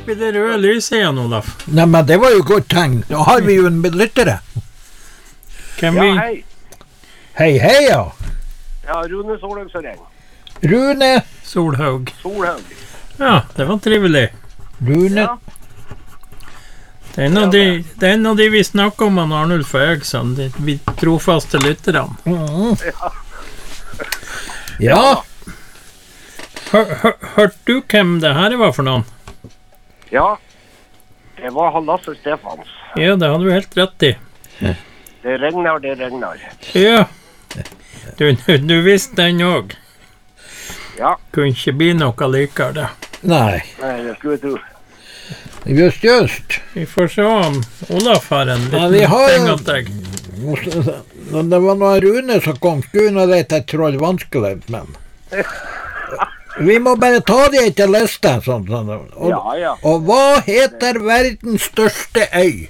blir det røde lyset igjen, Olaf. Nei, men det var jo godt tegn. Da har vi jo en lyttere. Hvem Ja, vi... hei. Hei, ja. Ja, Rune Solhaug som ringer. Rune. Solhaug. Solhaug. Ja, det var trivelig. Rune. Ja. Det er en av de vi snakker om, han Arnulf og jeg, sånn, vi trofaste lytterne. Ja. Hørte du hvem det her var for noen? Ja, det var han Lasse Stefans. Ja, det hadde du helt rett i. Det regner. Ja, du visste den også. Ja. Kunne ikke bli noe likere det. Nei. Nei, det skulle jeg tro. Just. Vi får se om Olaf har en Ja, liten vi har ting jo- at deg. Når det var noe Rune som kom, skulle nå det til troll vanskelig, men vi må bare ta det etter liste. Sånn. Ja. Og hva heter verdens største øy?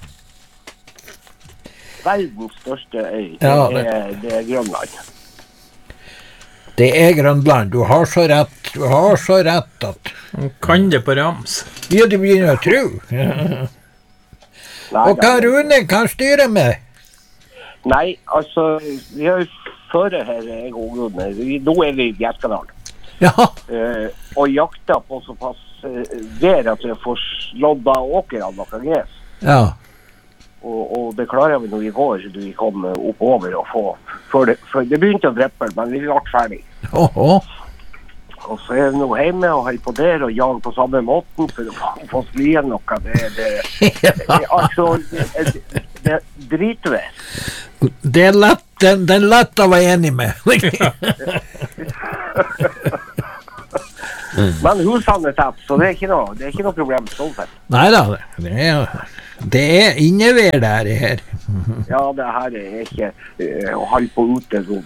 Verdens største øy, Ja, det er Grønland. Det er Grønland. Du har så rett at Han kan det på rams. ja, du begynner å tro. Nei, Og hva Rune kan styre med? Nei, altså, vi har jo føre her, jeg og Gunne. Nå er vi i Bjerkedalen. Ja, Og jakta på såpass vær at vi får slått av åkeren noe gres. ja. Og det klarer vi når vi går, så vi kom oppover og for det begynte å dreppe, men vi ble ferdig. Åhå. Og så er vi nå hjemme og holder på der og jager på samme måten for å få skli igjen noe. Det er dritvær. Det er lett, den er lett å være enig med. Men husene er tett, så det er ikke noe problem sånn sett. Neida, det er innevær der her. Ja, det her er ikke å holde på ute, så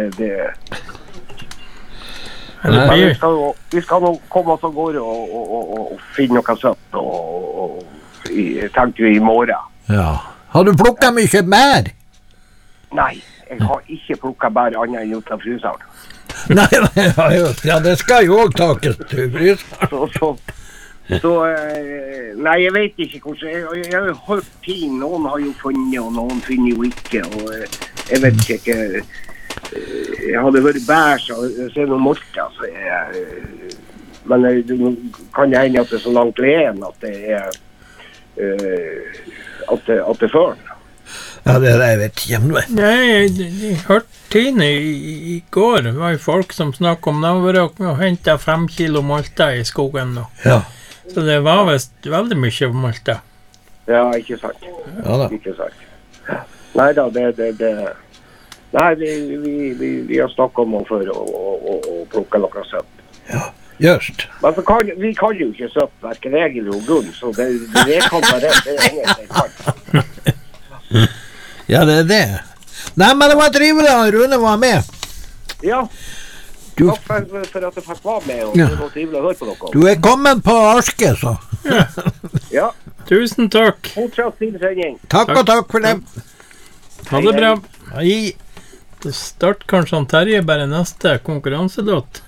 Men vi skal nå komme oss av gårde og finne noe søtt, tenkte vi i morgen. Ja. Har du plukket mye bær? Nei, jeg har ikke plukket bær annet enn ut av fryseren. Nei, ja, det skal jo også takes til fryseren. Nei, jeg vet ikke hvordan. Jeg har jo hørt ting. Noen har jo funnet, og noen finner jo ikke. Og jeg vet ikke. Jeg hadde vært bær, så er noe molta. Men det kan hende at det er så langt len at det er at det fører. Ja, det jeg vet ikke om det. Nei, jeg hørte Tine i går. Det var jo folk som snakket om det og hentet 5 kilo molta i skogen nå. Ja. Så det var vist veldig mye molta. Ja, ikke sant. Ja da. Ikke sant. Nei da, Nei, vi har snakket om det før å plukke noe søtt. Ja, just. Men vi kan jo ikke søtt, hverken jeg eller Gunn, så det kan være det er ingenting kan. Ja, det er det. Nei, men det var trivelig at Rune var med. Ja, Du, takk for at jeg fikk være med, og Ja. det var trivelig å høre på dere. du er kommet på Arske, så. Ja, Tusen takk. fortsatt fin sending. Takk og takk for det. Ha det bra. Hei. Det starter kanskje han Terje bare neste konkurranselåt.